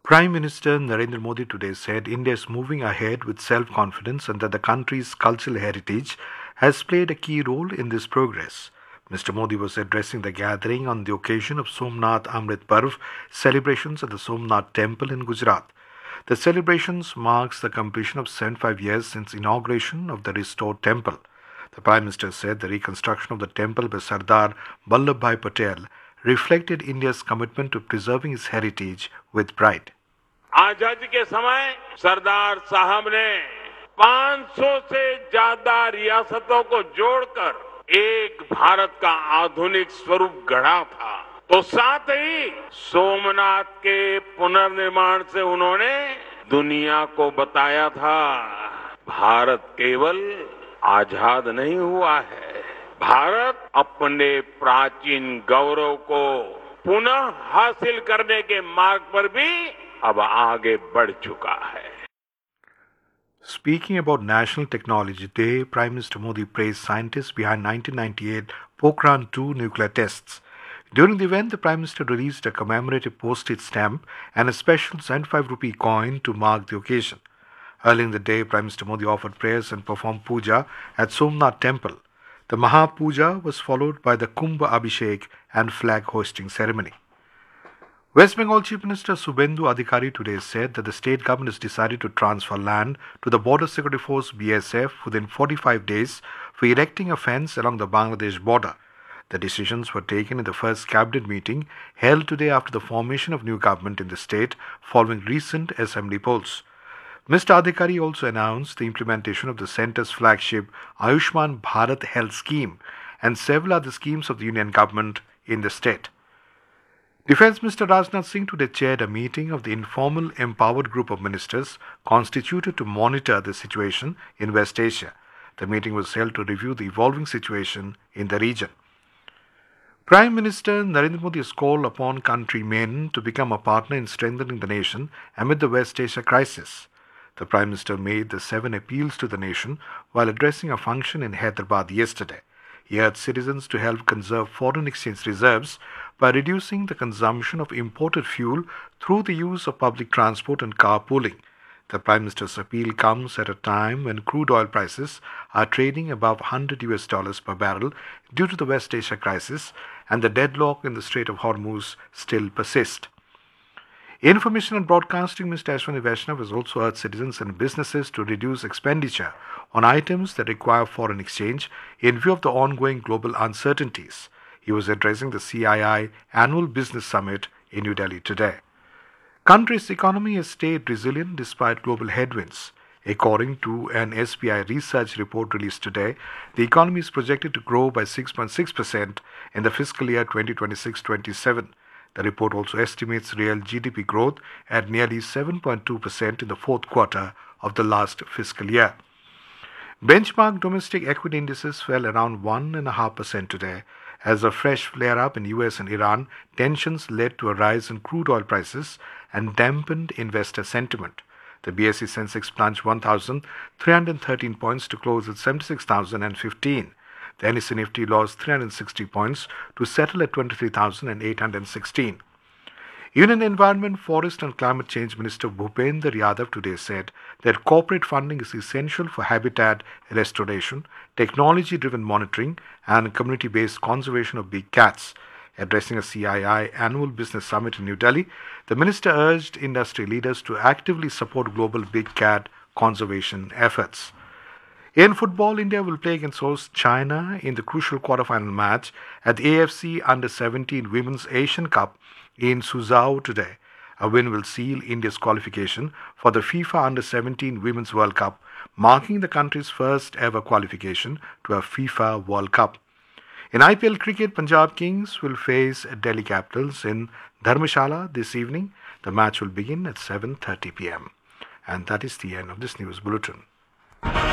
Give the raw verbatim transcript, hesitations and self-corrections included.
Prime Minister Narendra Modi today said India is moving ahead with self-confidence and that the country's cultural heritage has played a key role in this progress. Mister Modi was addressing the gathering on the occasion of Somnath Amrit Parv celebrations at the Somnath Temple in Gujarat. The celebrations marks the completion of seventy-five years since inauguration of the restored temple. The Prime Minister said the reconstruction of the temple by Sardar Vallabhbhai Patel reflected India's commitment to preserving its heritage with pride. आजादी के समय सरदार साहब ने पाँच सौ से ज्यादा रियासतों को जोड़कर एक भारत का आधुनिक स्वरूप गढ़ा था। तो साथ ही सोमनाथ के पुनर्निर्माण से उन्होंने दुनिया को बताया था भारत केवल आजाद नहीं हुआ है, भारत अपने प्राचीन गौरव को पुनः हासिल करने के मार्ग पर भी अब आगे बढ़ चुका है। Speaking about National Technology Day, Prime Minister Modi praised scientists behind nineteen ninety-eight Pokhran two nuclear tests. During the event, the Prime Minister released a commemorative postage stamp and a special seventy-five rupee coin to mark the occasion. Early in the day, Prime Minister Modi offered prayers and performed puja at Somnath Temple. The Maha Puja was followed by the Kumbh Abhishek and flag hoisting ceremony. West Bengal Chief Minister Subhendu Adhikari today said that the state government has decided to transfer land to the Border Security Force B S F within forty-five days for erecting a fence along the Bangladesh border. The decisions were taken in the first cabinet meeting held today after the formation of new government in the state following recent assembly polls. Mister Adhikari also announced the implementation of the centre's flagship Ayushman Bharat Health Scheme and several other schemes of the union government in the state. Defence Minister Rajnath Singh today chaired a meeting of the informal empowered group of ministers constituted to monitor the situation in West Asia. The meeting was held to review the evolving situation in the region. Prime Minister Narendra Modi has called upon countrymen to become a partner in strengthening the nation amid the West Asia crisis. The Prime Minister made the seven appeals to the nation while addressing a function in Hyderabad yesterday. He urged citizens to help conserve foreign exchange reserves by reducing the consumption of imported fuel through the use of public transport and carpooling. The Prime Minister's appeal comes at a time when crude oil prices are trading above one hundred U S dollars per barrel due to the West Asia crisis and the deadlock in the Strait of Hormuz still persist. Information and Broadcasting Minister Ashwani Vaishnav has also urged citizens and businesses to reduce expenditure on items that require foreign exchange in view of the ongoing global uncertainties. He was addressing the C I I Annual Business Summit in New Delhi today. Country's economy has stayed resilient despite global headwinds. According to an S B I research report released today, the economy is projected to grow by six point six percent in the fiscal year twenty twenty-six twenty-seven. The report also estimates real G D P growth at nearly seven point two percent in the fourth quarter of the last fiscal year. Benchmark domestic equity indices fell around one point five percent today. As a fresh flare-up in U S and Iran, tensions led to a rise in crude oil prices and dampened investor sentiment. The B S E Sensex plunged one thousand three hundred thirteen points to close at seventy-six thousand fifteen. The N S E Nifty lost three hundred sixty points to settle at twenty-three thousand eight hundred sixteen. Union Environment, Forest and Climate Change Minister Bhupender Yadav today said that corporate funding is essential for habitat restoration, technology-driven monitoring and community-based conservation of big cats. Addressing a C I I Annual Business Summit in New Delhi, the minister urged industry leaders to actively support global big cat conservation efforts. In football, India will play against host China in the crucial quarter-final match at the A F C Under seventeen Women's Asian Cup in Suzhou today. A win will seal India's qualification for the FIFA Under seventeen Women's World Cup, marking the country's first ever qualification to a FIFA World Cup. In I P L cricket, Punjab Kings will face Delhi Capitals in Dharmshala this evening. The match will begin at seven thirty p m. And that is the end of this news bulletin.